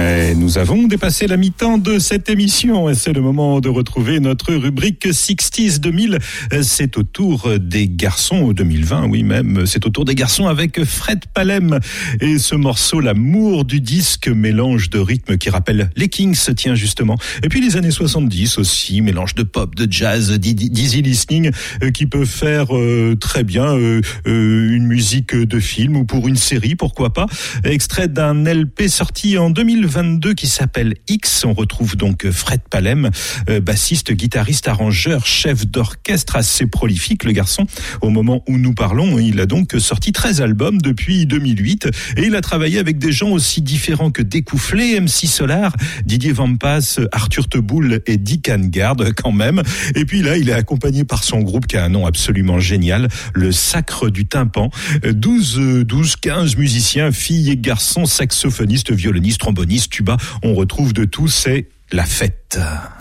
Et nous avons dépassé la mi-temps de cette émission et c'est le moment de retrouver notre rubrique 60s 2000. C'est au tour des garçons, 2020, oui même, c'est au tour des garçons avec Fred Palem et ce morceau, l'amour du disque, mélange de rythme qui rappelle les Kings, tiens justement. Et puis les années 70 aussi, mélange de pop, de jazz, d'easy listening qui peut faire très bien une musique de film ou pour une série, pourquoi pas. Extrait d'un LP sorti en 2022 qui s'appelle X. On retrouve donc Fred Palem, bassiste, guitariste, arrangeur, chef d'orchestre assez prolifique, le garçon. Au moment où nous parlons, il a donc sorti 13 albums depuis 2008 et il a travaillé avec des gens aussi différents que Découfflé, MC Solar, Didier Vampas, Arthur Teboul et Dick Hangard quand même. Et puis là, il est accompagné par son groupe qui a un nom absolument génial, le Sacre du Tympan. 15 musiciens, filles et garçons, saxophonistes, violonistes, trombonistes, tuba. On retrouve de tout, c'est la fête.